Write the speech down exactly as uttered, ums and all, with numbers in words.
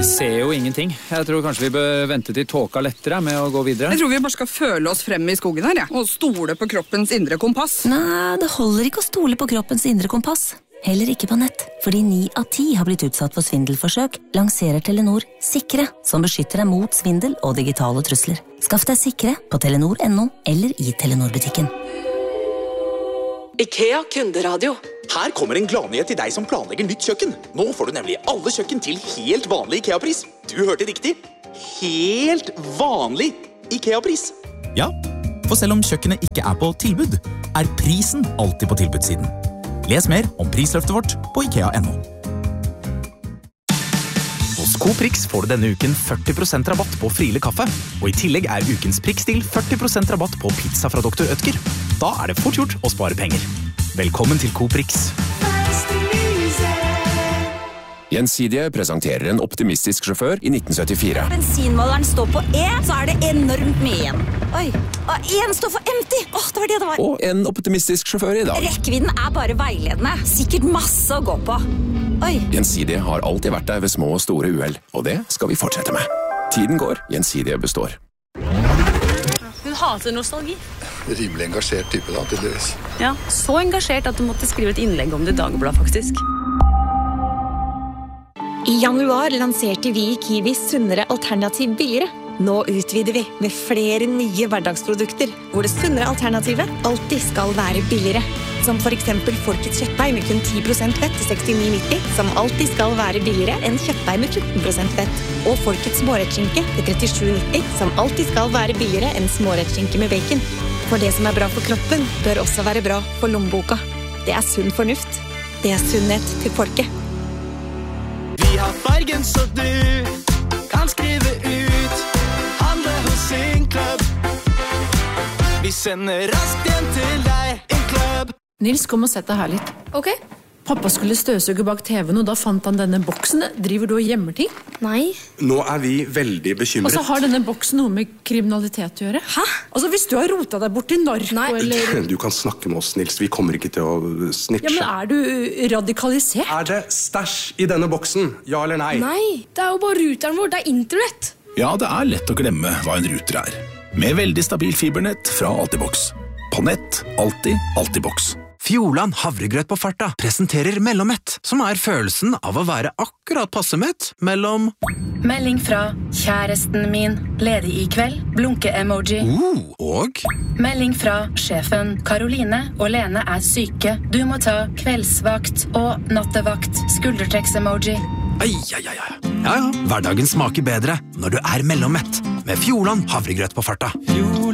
ser jo ingenting. Jeg tror kanskje vi bør vente til tåka lettere med å gå videre. Jeg tror vi bare skal føle oss frem i skogen her, ja. Og stole på kroppens indre kompass. Nei, det holder ikke å stole på kroppens indre kompass. Heller ikke på nett. Fordi ni av ti har blitt utsatt for svindelforsøk, lanserer Telenor Sikre, som beskytter deg mot svindel og digitale trusler. Skaff deg Sikre på telenor punktum no eller i Telenor-butikken. IKEA kunderadio. Her kommer en gladnyhet til deg som planlegger nytt kjøkken. Nå får du nemlig alle kjøkken til helt vanlig IKEA-pris. Du hørte riktig. Helt vanlig IKEA-pris. Ja, for selv om kjøkkenet ikke er på tilbud, er prisen alltid på tilbudssiden. Les mer om prisløftet vårt på IKEA punktum no. Hos Coprix får du denne uken førti prosent rabatt på Friele kaffe, og i tillegg er ukens prikkstil førti prosent rabatt på pizza fra doktor Ødker. Da er det fort gjort å spare penger. Velkommen til Coprix. Gjensidige presenterer en optimistisk sjåfør i nitten syttifire. Bensinmåleren står på E, så er det enormt mye igjen. Oi, og en står for empty. Åh, det var det det var. Og en optimistisk sjåfør i dag. Rekkevidden er bare veiledende. Sikkert masse å gå på. Oi. Gjensidige har alltid vært der ved små og store uheld, og det skal vi fortsette med. Tiden går, Gjensidige består. Hun hater nostalgi. Rimelig engasjert type da, tydeligvis. Ja, så engasjert at du måtte skrive et innlegg om det i Dagbladet, faktisk. I januar lanserte vi i Kiwi sunnere alternativ billigere. Nå utvider vi med flere nye hverdagsprodukter, hvor det sunnere alternativet alltid skal være billigere. Som for eksempel Folkets kjøttdeig med kun ti prosent fett til sekstini nitti, som alltid skal være billigere enn kjøttdeig med fjorten prosent fett. Og Folkets smårettskinke til trettisju nitti, som alltid skal være billigere enn smårettskinke med bacon. For det som er bra for kroppen, bør også være bra for lommeboka. Det er sunn fornuft. Det er sunnhet til folket. Vi har fargen så du kan skrive ut. Handle hos Inklubb. Vi sender raskt hjem til deg, Inklubb. Nils, kom og sett deg her litt. Ok. Pappa skulle støvsuge bak T V-en, og da fant han denne boksen. Driver du og gjemmer ting? Nei. Nå er vi veldig bekymret. Og så har denne boksen noe med kriminalitet å gjøre. Hæ? Altså, hvis du har rotet deg bort til narko, Nei. eller... Du kan snakke med oss, Nils. Vi kommer ikke til å snitche. Ja, men er du radikalisert? Er det stæsj i denne boksen? Ja eller nei? Nei, det er jo bare ruteren vår, det er internett. Ja, det er lett å glemme hva en router er. Med veldig stabil fibernett fra Altibox. På nett, alltid, Altibox. Fjordland havregrøt på farta presenterer Mellommett, som er følelsen av å være akkurat passemett mellom... Melding fra kjæresten min, ledig i kveld, blunke-emoji. Uh, og... Melding fra sjefen, Karoline og Lene er syke. Du må ta kveldsvakt og nattevakt, skuldertrekks-emoji. Ai, ai, ai, ai. Ja, ja, hverdagen smaker bedre når du er Mellommett, med Fjordland havregrøt på farta.